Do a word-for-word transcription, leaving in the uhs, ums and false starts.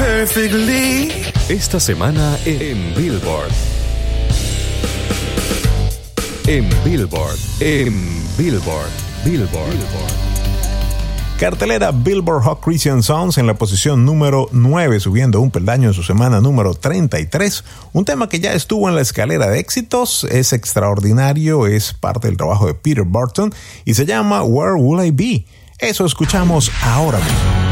perfectly. Esta semana en Billboard. En Billboard. En Billboard. Billboard. Billboard. Cartelera Billboard Hot Christian Songs en la posición número nueve, subiendo un peldaño en su semana número treinta y tres. Un tema que ya estuvo en la escalera de éxitos, es extraordinario, es parte del trabajo de Peter Burton y se llama Where Will I Be. Eso escuchamos ahora mismo.